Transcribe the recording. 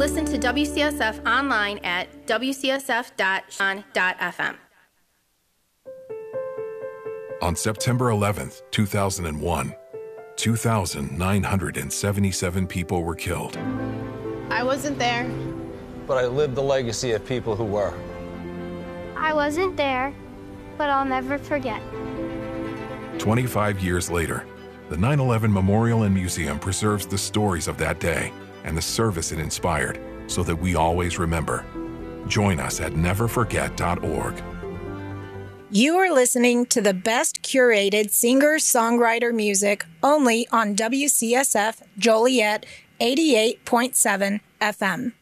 Listen to WCSF online at wcsf.on.fm. On September 11th, 2001, 2,977 people were killed. I wasn't there, but I lived the legacy of people who were. I wasn't there, but I'll never forget. 25 years later, the 9/11 Memorial and Museum preserves the stories of that day and the service it inspired so that we always remember. Join us at neverforget.org. You are listening to the best curated singer-songwriter music only on WCSF Joliet 88.7 FM.